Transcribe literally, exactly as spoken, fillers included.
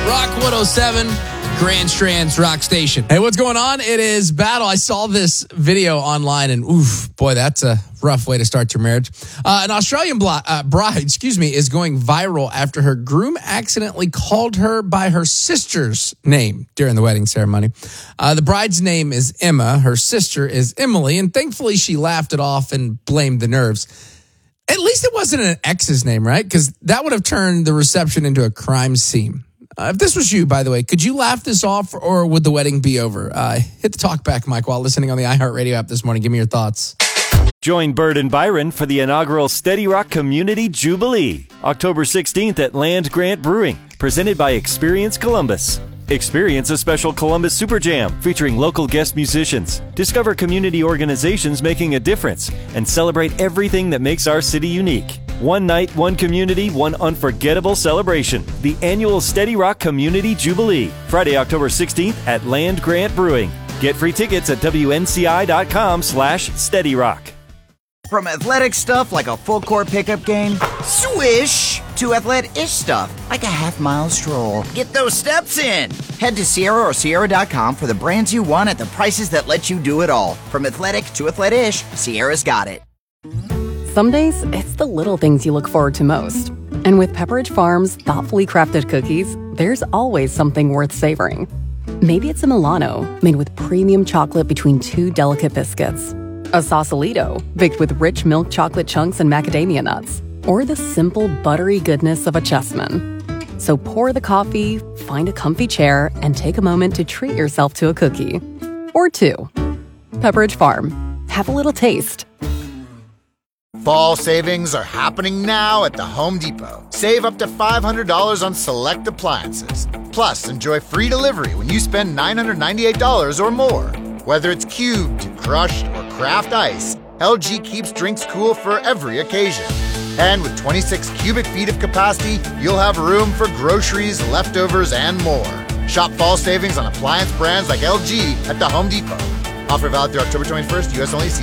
Rock one oh seven, Grand Strand's Rock Station. Hey, what's going on? It is Battle. I saw this video online, and oof, boy, that's a rough way to start your marriage. Uh, an Australian bl- uh, bride, excuse me, is going viral after her groom accidentally called her by her sister's name during the wedding ceremony. Uh, the bride's name is Emma. Her sister is Emily, and thankfully she laughed it off and blamed the nerves. At least it wasn't an ex's name, right? Because that would have turned the reception into a crime scene. Uh, if this was you, by the way, could you laugh this off, or would the wedding be over? Uh, hit the talk back mic while listening on the iHeartRadio app this morning. Give me your thoughts. Join Bird and Byron for the inaugural Steady Rock Community Jubilee, October sixteenth at Land Grant Brewing, presented by Experience Columbus. Experience a special Columbus Super Jam featuring local guest musicians. Discover community organizations making a difference and celebrate everything that makes our city unique. One night, one community, one unforgettable celebration. The annual Steady Rock Community Jubilee, Friday, October sixteenth at Land Grant Brewing. Get free tickets at W N C I dot com slash Steady Rock. From athletic stuff like a full court pickup game, swish, to athletic-ish stuff like a half mile stroll. Get those steps in. Head to Sierra or Sierra dot com for the brands you want at the prices that let you do it all. From athletic to athletic-ish, Sierra's got it. Some days, it's the little things you look forward to most. And with Pepperidge Farm's thoughtfully crafted cookies, there's always something worth savoring. Maybe it's a Milano, made with premium chocolate between two delicate biscuits. A Sausalito, baked with rich milk chocolate chunks and macadamia nuts. Or the simple, buttery goodness of a Chessman. So pour the coffee, find a comfy chair, and take a moment to treat yourself to a cookie. Or two. Pepperidge Farm. Have a little taste. Fall savings are happening now at the Home Depot. Save up to five hundred dollars on select appliances. Plus, enjoy free delivery when you spend nine hundred ninety-eight dollars or more. Whether it's cubed, crushed, or craft ice, L G keeps drinks cool for every occasion. And with twenty-six cubic feet of capacity, you'll have room for groceries, leftovers, and more. Shop fall savings on appliance brands like L G at the Home Depot. Offer valid through October twenty-first, U S only. See